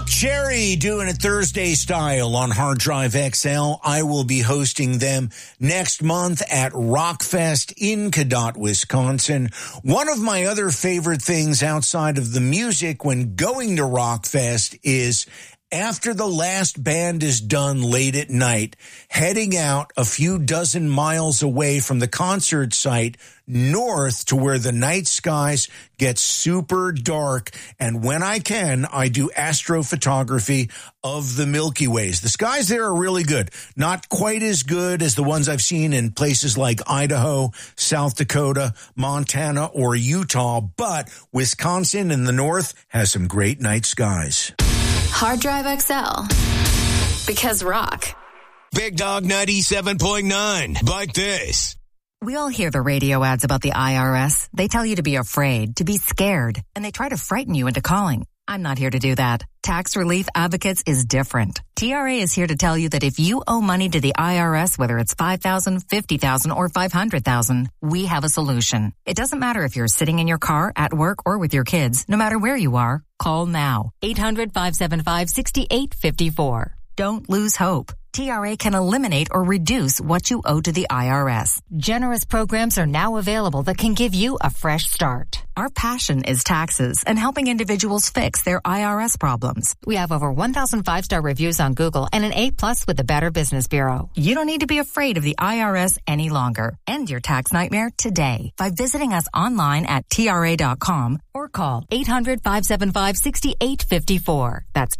Cherry doing it Thursday style on Hard Drive XL. I will be hosting them next month at Rockfest in Cadott, Wisconsin. One of my other favorite things outside of the music when going to Rockfest is after the last band is done late at night, heading out a few dozen miles away from the concert site north to where the night skies get super dark. And when I can, I do astrophotography of the Milky Ways. The skies there are really good. Not quite as good as the ones I've seen in places like Idaho, South Dakota, Montana, or Utah, but Wisconsin in the north has some great night skies. Hard Drive XL. Because rock. Big Dog 97.9. Like this. We all hear the radio ads about the IRS. They tell you to be afraid, to be scared, and they try to frighten you into calling. I'm not here to do that. Tax Relief Advocates is different. TRA is here to tell you that if you owe money to the IRS, whether it's $5,000, $50,000, or $500,000, we have a solution. It doesn't matter if you're sitting in your car, at work, or with your kids. No matter where you are, call now. 800-575-6854. Don't lose hope. TRA can eliminate or reduce what you owe to the IRS. Generous programs are now available that can give you a fresh start. Our passion is taxes and helping individuals fix their IRS problems. We have over 1,000 5-star reviews on Google and an A+ with the Better Business Bureau. You don't need to be afraid of the IRS any longer. End your tax nightmare today by visiting us online at TRA.com or call 800-575-6854. That's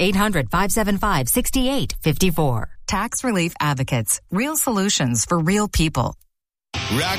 800-575-6854. Tax Relief Advocates. Real solutions for real people. Rock